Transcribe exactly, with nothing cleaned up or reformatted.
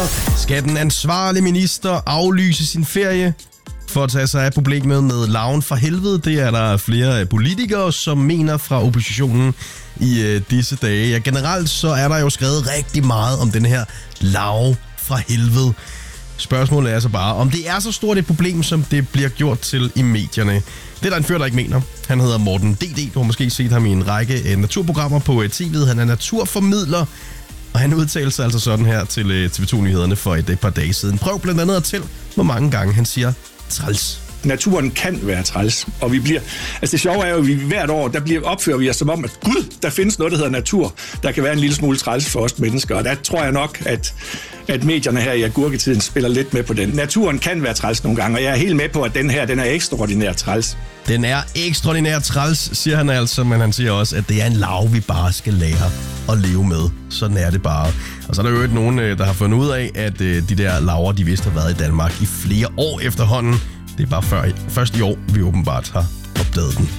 Skal den ansvarlige minister aflyse sin ferie for at tage sig af problemet med larven fra helvede? Det er der flere politikere, som mener fra oppositionen i øh, disse dage. Ja, generelt så er der jo skrevet rigtig meget om den her larve fra helvede. Spørgsmålet er så bare, om det er så stort et problem, som det bliver gjort til i medierne. Det er der en fyr, der ikke mener. Han hedder Morten D D. Du har måske set ham i en række øh, naturprogrammer på øh, T V'et. Han er naturformidler. Og han udtalte sig altså sådan her til T V to-nyhederne for et par dage siden. Prøv blandt andet at tælle, hvor mange gange han siger træls. Naturen kan være træls, og vi bliver... Altså det sjove er jo, at vi hvert år, der bliver opfører vi os som om, at gud, der findes noget, der hedder natur, der kan være en lille smule træls for os mennesker. Og der tror jeg nok, at, at medierne her i agurketiden spiller lidt med på den. Naturen kan være træls nogle gange, og jeg er helt med på, at den her, den er ekstraordinært træls. Den er ekstraordinært træls, siger han altså, men han siger også, at det er en larve, vi bare skal lære at leve med. Sådan er det bare. Og så er der jo ikke nogen, der har fundet ud af, at de der larver, de vist har været i Danmark i flere år efterhånden. Det er bare før, først i år, vi åbenbart har opdaget den.